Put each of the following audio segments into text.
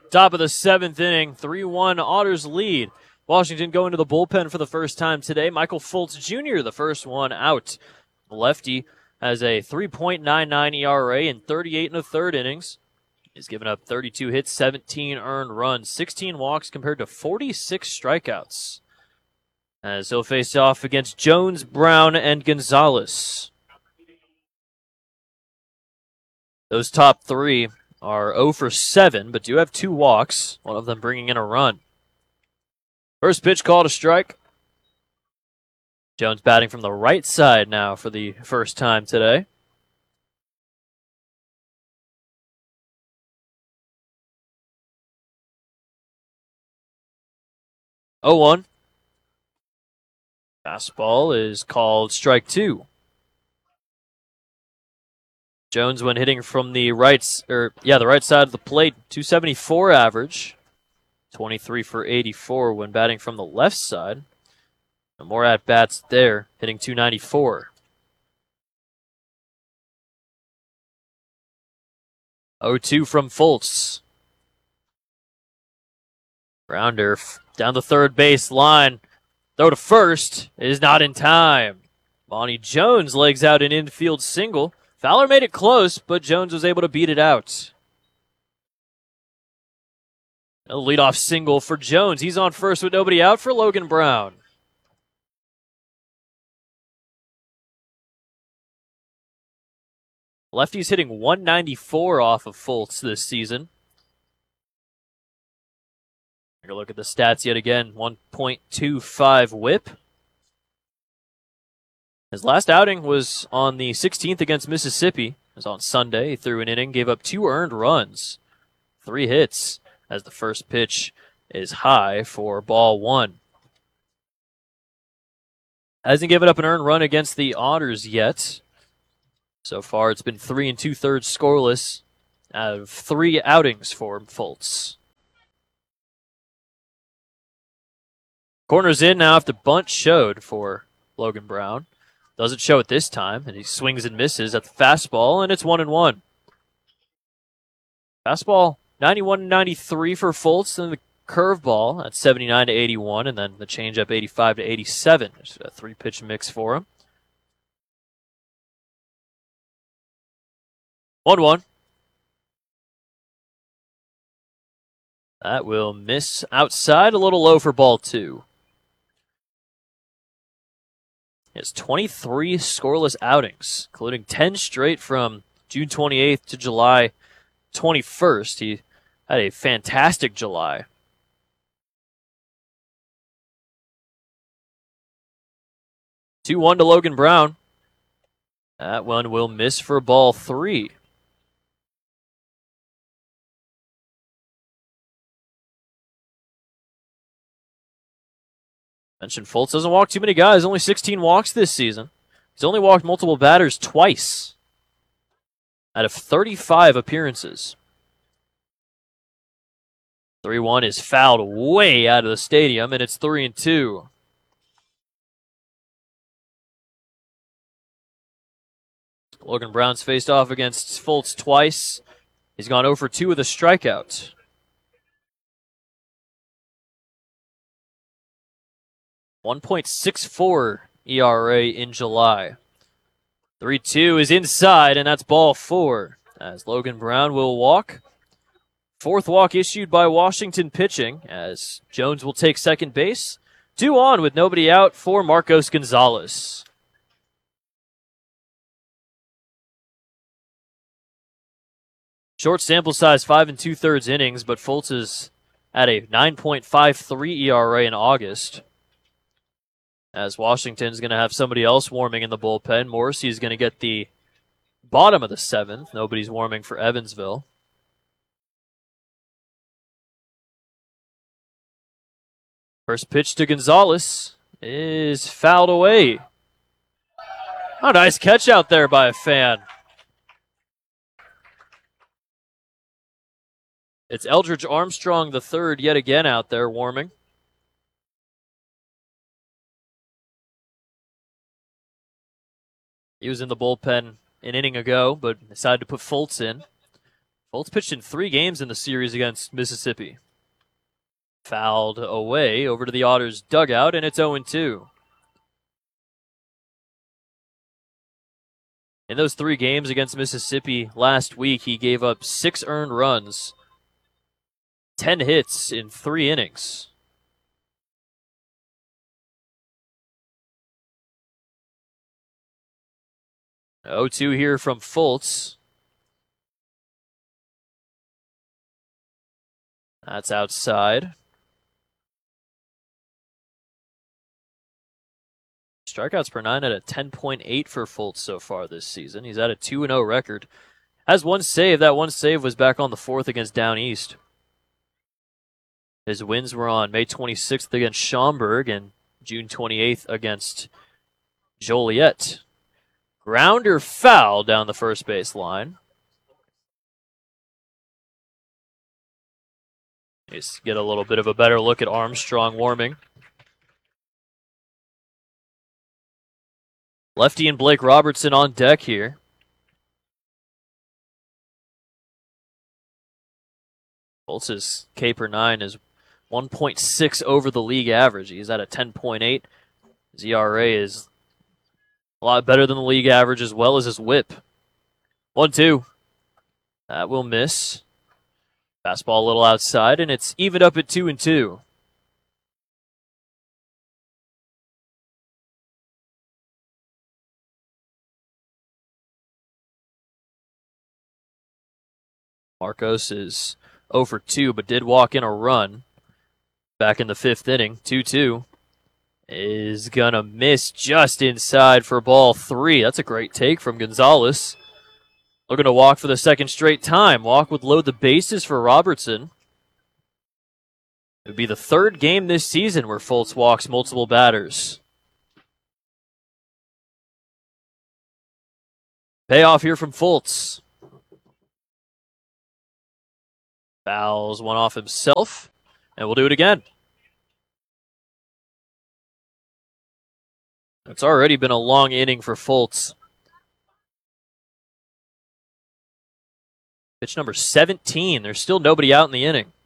Top of the 7th inning, 3-1 Otters lead. Washington going to the bullpen for the first time today. Michael Fultz Jr., the first one out. Lefty has a 3.99 ERA in 38 1/3 innings. He's given up 32 hits, 17 earned runs, 16 walks compared to 46 strikeouts. As he'll face off against Jones, Brown, and Gonzalez. Those top three are 0 for 7, but do have 2 walks, one of them bringing in a run. First pitch called a strike. Jones batting from the right side now for the first time today. Oh, 1. Fastball is called strike 2. Jones, when hitting from the right side of the plate, 274 average, 23 for 84 when batting from the left side. And more at bats there, hitting 294. 0-2 from Fultz. Grounder down the third base line. Throw to first is not in time. Monty Jones legs out an infield single. Fowler made it close, but Jones was able to beat it out. A leadoff single for Jones. He's on first with nobody out for Logan Brown. Lefty's hitting 194 off of Fultz this season. Take a look at the stats yet again. 1.25 whip. His last outing was on the 16th against Mississippi. It was on Sunday. He threw an inning, gave up 2 earned runs, 3 hits, as the first pitch is high for ball 1. Hasn't given up an earned run against the Otters yet. So far, it's been 3 2/3 scoreless out of 3 outings for Fultz. Corner's in now after bunt showed for Logan Brown. Doesn't show it this time, and he swings and misses at the fastball, and it's 1-1. Fastball 91-93 for Fultz, and the curveball at 79-81, and then the changeup 85-87. It's a 3-pitch mix for him. 1-1. That will miss outside, a little low for ball 2. He has 23 scoreless outings, including 10 straight from June 28th to July 21st. He had a fantastic July. (2-1) to Logan Brown. That one will miss for ball 3. Mentioned Fultz doesn't walk too many guys, only 16 walks this season. He's only walked multiple batters twice out of 35 appearances. 3-1 is fouled way out of the stadium, and it's 3-2. Logan Brown's faced off against Fultz twice. He's gone 0 for 2 with a strikeout. .64 ERA in July. 3-2 is inside, and that's ball 4. As Logan Brown will walk. 4th walk issued by Washington pitching, as Jones will take second base. 2 on with nobody out for Marcos Gonzalez. Short sample size, 5 2/3 innings, but Fultz is at a 9.53 ERA in August. As Washington's going to have somebody else warming in the bullpen. Morrissey's going to get the bottom of the 7th. Nobody's warming for Evansville. First pitch to Gonzalez is fouled away. Oh, nice catch out there by a fan. It's Eldridge Armstrong the third yet again out there warming. He was in the bullpen an inning ago, but decided to put Fultz in. Fultz pitched in 3 games in the series against Mississippi. Fouled away over to the Otters dugout, and it's 0-2. In those 3 games against Mississippi last week, he gave up 6 earned runs, 10 hits in 3 innings. Oh, 2 here from Fultz. That's outside. Strikeouts per 9 at a 10.8 for Fultz so far this season. He's at a 2-0 record. Has 1 save. That 1 save was back on the 4th against Down East. His wins were on May 26th against Schaumburg and June 28th against Joliet. Grounder foul down the first base line. Let's get a little bit of a better look at Armstrong warming. Lefty and Blake Robertson on deck here. Fultz's K per 9 is 1.6 over the league average. He's at a 10.8. His ERA is a lot better than the league average, as well as his whip. 1-2. That will miss. Fastball a little outside, and it's evened up at 2-2. Marcos is 0 for 2, but did walk in a run back in the 5th inning. 2-2 is going to miss just inside for ball 3. That's a great take from Gonzalez. Looking to walk for the 2nd straight time. Walk would load the bases for Robertson. It would be the 3rd game this season where Fultz walks multiple batters. Payoff here from Fultz. Fouls one off himself, and we'll do it again. It's already been a long inning for Fultz. Pitch number 17. There's still nobody out in the inning.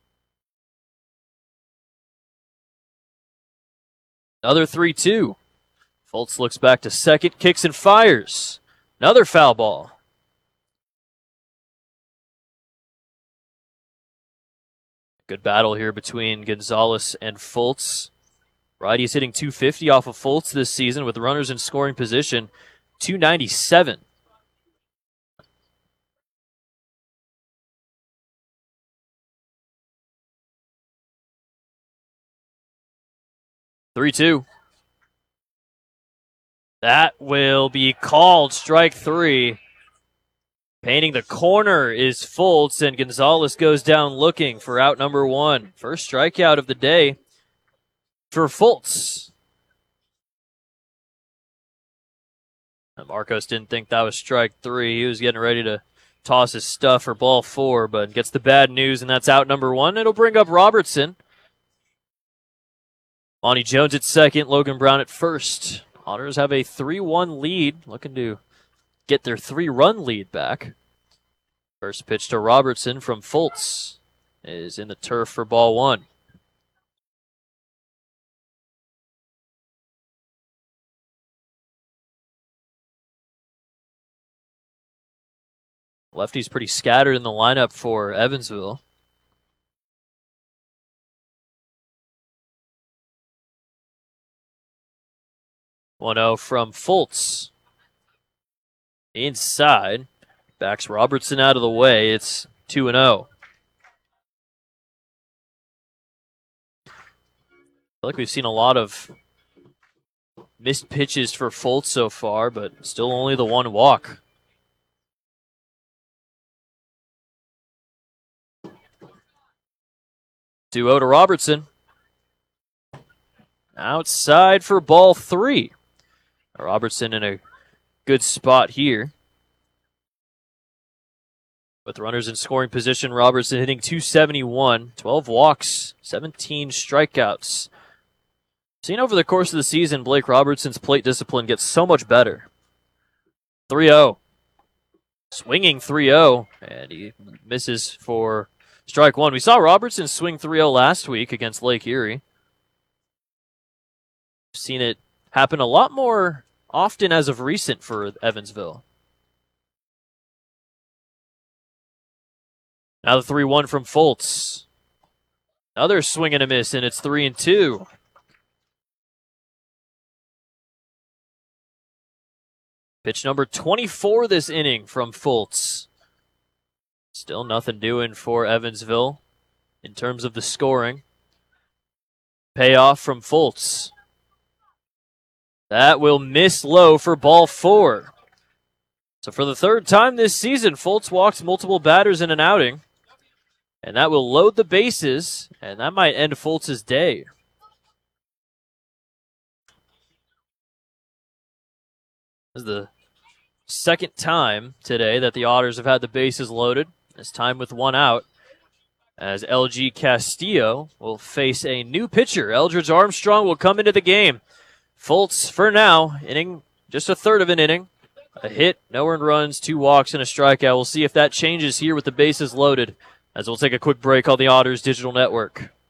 Another 3-2. Fultz looks back to second, kicks and fires. Another foul ball. Good battle here between Gonzalez and Fultz. Righty's hitting .250 off of Fultz this season with runners in scoring position. .297. (3-2). That will be called strike 3. Painting the corner is Fultz, and Gonzalez goes down looking for out number 1. First strikeout of the day for Fultz. And Marcos didn't think that was strike 3. He was getting ready to toss his stuff for ball 4, but gets the bad news, and that's out number 1. It'll bring up Robertson. Monty Jones at second, Logan Brown at first. Otters have a 3-1 lead, looking to get their 3-run lead back. First pitch to Robertson from Fultz is in the turf for ball 1. Lefty's pretty scattered in the lineup for Evansville. (1-0) from Fultz. Inside. Backs Robertson out of the way. It's 2-0. I feel like we've seen a lot of missed pitches for Fultz so far, but still only the 1 walk. (2-0) to Robertson. Outside for ball 3. Robertson in a good spot here. With runners in scoring position, Robertson hitting .271, 12 walks, 17 strikeouts. Seen over the course of the season, Blake Robertson's plate discipline gets so much better. 3-0. Swinging 3-0, and he misses for strike one. We saw Robertson swing 3-0 last week against Lake Erie. Seen it happen a lot more often as of recent for Evansville. Now the 3-1 from Fultz. Another swing and a miss, and it's 3-2. Pitch number 24 this inning from Fultz. Still nothing doing for Evansville in terms of the scoring. Payoff from Fultz. That will miss low for ball 4. So for the third time this season, Fultz walks multiple batters in an outing. And that will load the bases, and that might end Fultz's day. This is the second time today that the Otters have had the bases loaded, this time with one out, as LG Castillo will face a new pitcher. Eldridge Armstrong will come into the game. Fultz, for now, inning, just a third of an inning. A hit, no earned runs, 2 walks, and a strikeout. We'll see if that changes here with the bases loaded, as we'll take a quick break on the Otters Digital Network.